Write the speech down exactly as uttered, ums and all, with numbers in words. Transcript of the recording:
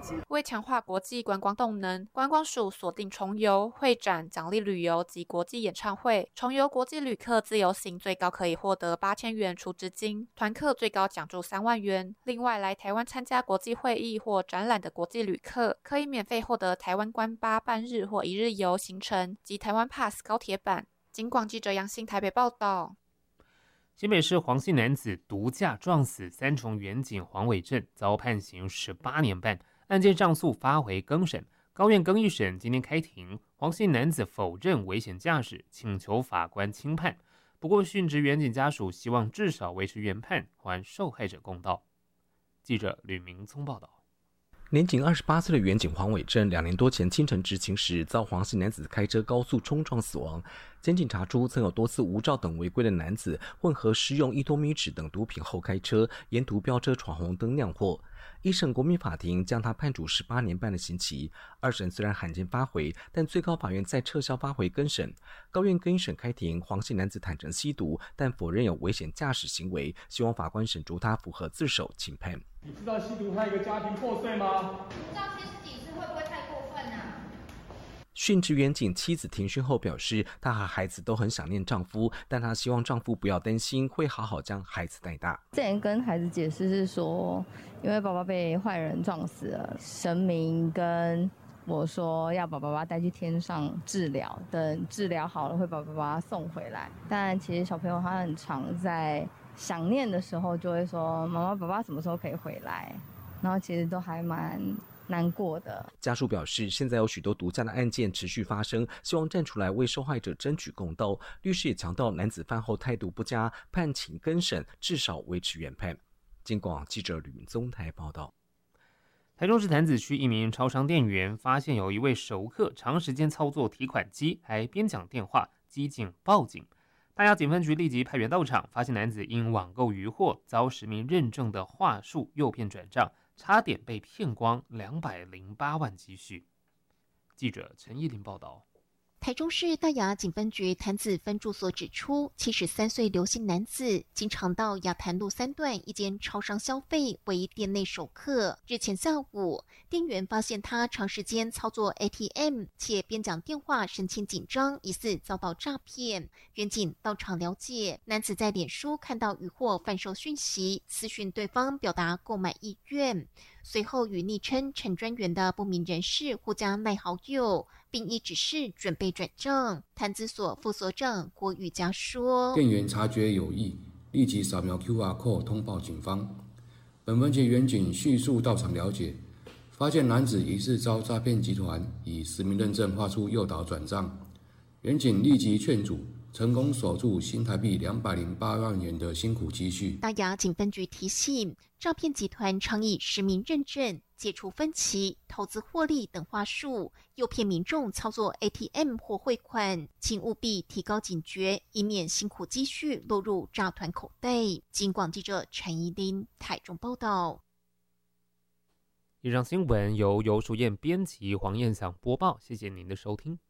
机。 为强化国际观光动能，观光署锁定重游、会展、奖励旅游及国际演唱会。重游国际旅客自由行最高可以获得八千元储值金，团客最高奖助三万元。另外，来台湾参加国际会议或展览的国际旅客，可以免费获得台湾观巴半日或一日游行程及台湾 Pass 高铁版。警广记者杨信台北报道。 新北市黄姓男子毒驾撞死三重远警黄伟正，遭判刑十八年半，案件上诉发回更审。高院更一审今天开庭，黄姓男子否认危险驾驶，请求法官轻判。不过殉职远警家属希望至少维持原判，还受害者公道。记者吕明聪报道。 年仅二十八岁的远警黄伟正，两年多前清晨执勤时，遭黄姓男子开车高速冲撞死亡。检警查出，曾有多次无照等违规的男子，混合施用依多米酯等毒品后开车，沿途飙车闯红灯酿祸。一审国民法庭将他判处十八年半的刑期。二审虽然罕见发回，但最高法院再撤销发回更审。高院更一审开庭，黄姓男子坦诚吸毒，但否认有危险驾驶行为，希望法官审酌他符合自首，轻判。 你知道吸毒害一个家庭破碎吗？ 不知道七十几岁会不会太过分啊？ 殉职远警妻子庭讯后表示，她和孩子都很想念丈夫，但她希望丈夫不要担心，会好好将孩子带大。 之前跟孩子解释是说，因为爸爸被坏人撞死了，神明跟我说要把爸爸带去天上治疗，等治疗好了会把爸爸送回来。但其实小朋友他很常在想念的时候就会说，妈妈爸爸什么时候可以回来，然后其实都还蛮难过的。 家属表示，现在有许多毒驾的案件持续发生，希望站出来为受害者争取公道。律师也强调，男子犯后态度不佳，判请更审，至少维持原判。警广记者吕明宗台报道。 台中市潭子区一名超商店员发现有一位熟客长时间操作提款机，还边讲电话，机警报警。大雅警分局立即派员到场，发现男子因网购渔获，遭实名认证的话术诱骗转账，差点被骗光两百零八万积蓄。记者陈依林报道。 台中市大雅警分局潭子分驻所指出，七十三岁刘姓男子经常到雅潭路三段一间超商消费，为店内熟客。日前下午，店员发现他长时间操作 A T M， 且边讲电话，神情紧张，疑似遭到诈骗。员警到场了解，男子在脸书看到渔获贩售讯息，私讯对方表达购买意愿。随后与昵称陈专员的不明人士互加赖好友，并依指示准备转账。潭子所副所长郭玉佳说， 店员察觉有异，立即扫描 Q R code 通报警方。本分局员警迅速到场了解，发现男子疑似遭诈骗集团以实名认证话术诱导转账，员警立即劝阻，成功守住新台币两百零八万元的辛苦积蓄。 大雅警分局提醒，诈骗集团常以实名认证、解除分歧、投资获利等话术，诱骗民众操作 A T M 或汇款，请务必提高警觉，以免辛苦积蓄落入诈团口袋。警广记者陈怡琳台中报道。 以上新闻由游淑燕编辑，黄燕祥播报，谢谢您的收听。